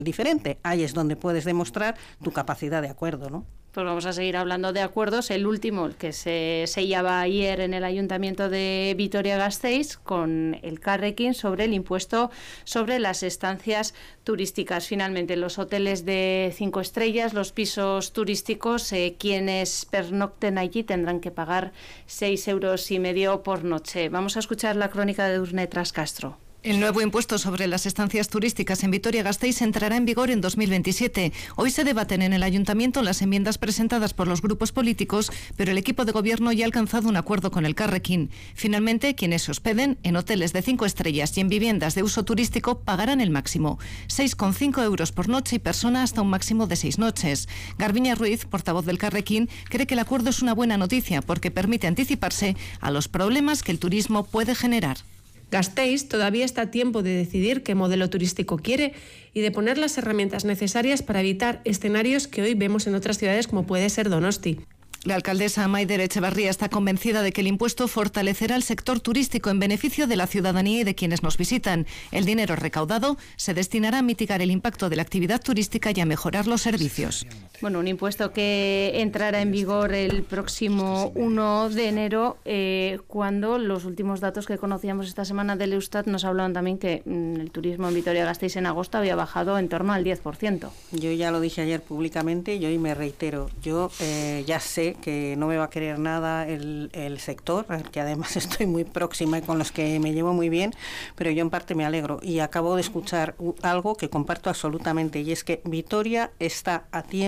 diferente. Ahí es donde puedes demostrar tu capacidad de acuerdo, ¿no? Pues vamos a seguir hablando de acuerdos. El último, el que se sellaba ayer en el Ayuntamiento de Vitoria-Gasteiz con el Carrequín sobre el impuesto sobre las estancias turísticas. Finalmente, los hoteles de 5 estrellas, los pisos turísticos, quienes pernocten allí tendrán que pagar 6,5 euros por noche. Vamos a escuchar la crónica de Urne Trascastro. El nuevo impuesto sobre las estancias turísticas en Vitoria-Gasteiz entrará en vigor en 2027. Hoy se debaten en el Ayuntamiento las enmiendas presentadas por los grupos políticos, pero el equipo de gobierno ya ha alcanzado un acuerdo con el Carrequín. Finalmente, quienes se hospeden en hoteles de 5 estrellas y en viviendas de uso turístico pagarán el máximo, 6,5 euros por noche y persona hasta un máximo de 6 noches. Garbiñe Ruiz, portavoz del Carrequín, cree que el acuerdo es una buena noticia porque permite anticiparse a los problemas que el turismo puede generar. Gasteiz todavía está a tiempo de decidir qué modelo turístico quiere y de poner las herramientas necesarias para evitar escenarios que hoy vemos en otras ciudades como puede ser Donosti. La alcaldesa Maider Echevarría está convencida de que el impuesto fortalecerá el sector turístico en beneficio de la ciudadanía y de quienes nos visitan. El dinero recaudado se destinará a mitigar el impacto de la actividad turística y a mejorar los servicios. Bueno, un impuesto que entrará en vigor el próximo 1 de enero, cuando los últimos datos que conocíamos esta semana del Eustat nos hablaban también que el turismo en Vitoria-Gasteiz en agosto había bajado en torno al 10%. Yo ya lo dije ayer públicamente y hoy me reitero. Yo ya sé que no me va a querer nada el sector, que además estoy muy próxima y con los que me llevo muy bien, pero yo en parte me alegro y acabo de escuchar algo que comparto absolutamente, y es que Vitoria está a tiempo